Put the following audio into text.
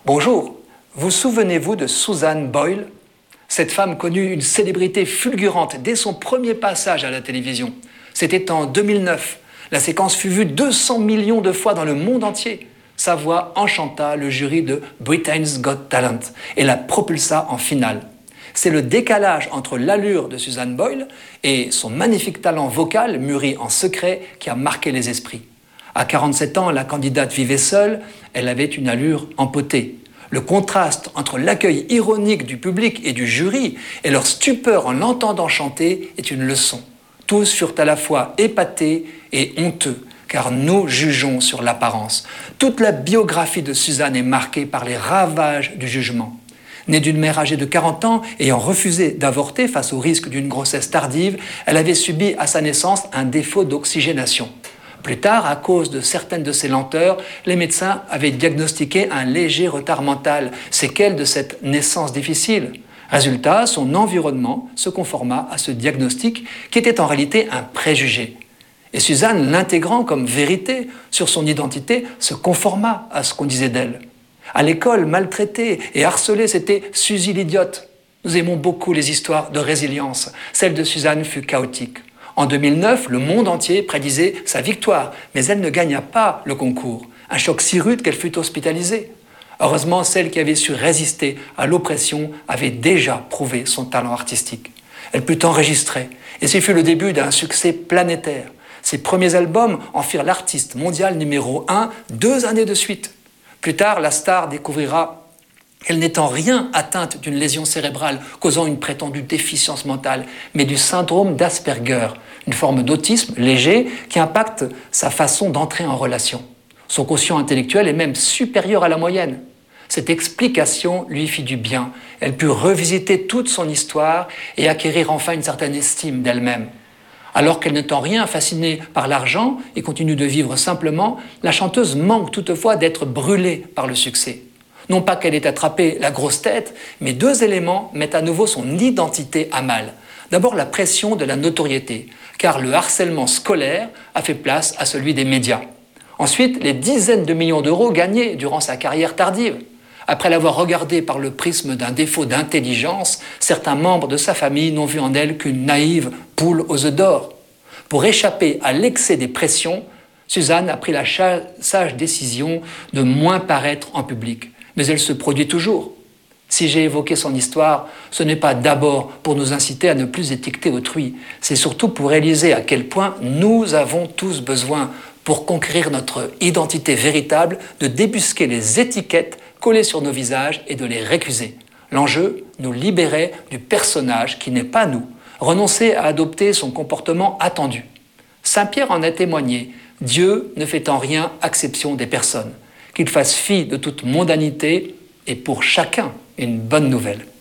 Bonjour, vous souvenez-vous de Susan Boyle? Cette femme connut une célébrité fulgurante dès son premier passage à la télévision. C'était en 2009. La séquence fut vue 200 millions de fois dans le monde entier. Sa voix enchanta le jury de Britain's Got Talent et la propulsa en finale. C'est le décalage entre l'allure de Susan Boyle et son magnifique talent vocal, mûri en secret, qui a marqué les esprits. À 47 ans, la candidate vivait seule, elle avait une allure empotée. Le contraste entre l'accueil ironique du public et du jury et leur stupeur en l'entendant chanter est une leçon. Tous furent à la fois épatés et honteux, car nous jugeons sur l'apparence. Toute la biographie de Suzanne est marquée par les ravages du jugement. Née d'une mère âgée de 40 ans, ayant refusé d'avorter face au risque d'une grossesse tardive, elle avait subi à sa naissance un défaut d'oxygénation. Plus tard, à cause de certaines de ces lenteurs, les médecins avaient diagnostiqué un léger retard mental, séquelle de cette naissance difficile. Résultat, son environnement se conforma à ce diagnostic qui était en réalité un préjugé. Et Suzanne, l'intégrant comme vérité sur son identité, se conforma à ce qu'on disait d'elle. À l'école, maltraitée et harcelée, c'était Suzy l'idiote. Nous aimons beaucoup les histoires de résilience. Celle de Suzanne fut chaotique. En 2009, le monde entier prédisait sa victoire, mais elle ne gagna pas le concours. Un choc si rude qu'elle fut hospitalisée. Heureusement, celle qui avait su résister à l'oppression avait déjà prouvé son talent artistique. Elle put enregistrer, et ce fut le début d'un succès planétaire. Ses premiers albums en firent l'artiste mondial numéro 1 2 années de suite. Plus tard, la star découvrira qu'elle n'est en rien atteinte d'une lésion cérébrale causant une prétendue déficience mentale, mais du syndrome d'Asperger, une forme d'autisme léger qui impacte sa façon d'entrer en relation. Son quotient intellectuel est même supérieur à la moyenne. Cette explication lui fit du bien. Elle put revisiter toute son histoire et acquérir enfin une certaine estime d'elle-même. Alors qu'elle n'est en rien fascinée par l'argent et continue de vivre simplement, la chanteuse manque toutefois d'être brûlée par le succès. Non pas qu'elle ait attrapé la grosse tête, mais 2 éléments mettent à nouveau son identité à mal. D'abord la pression de la notoriété, car le harcèlement scolaire a fait place à celui des médias. Ensuite, les dizaines de millions d'euros gagnés durant sa carrière tardive. Après l'avoir regardée par le prisme d'un défaut d'intelligence, certains membres de sa famille n'ont vu en elle qu'une naïve poule aux œufs d'or. Pour échapper à l'excès des pressions, Suzanne a pris la sage décision de moins paraître en public. Mais elle se produit toujours. Si j'ai évoqué son histoire, ce n'est pas d'abord pour nous inciter à ne plus étiqueter autrui, c'est surtout pour réaliser à quel point nous avons tous besoin, pour conquérir notre identité véritable, de débusquer les étiquettes collées sur nos visages et de les récuser. L'enjeu, nous libérer du personnage qui n'est pas nous, renoncer à adopter son comportement attendu. Saint Pierre en a témoigné, Dieu ne fait en rien exception des personnes. Qu'il fasse fi de toute mondanité est pour chacun une bonne nouvelle.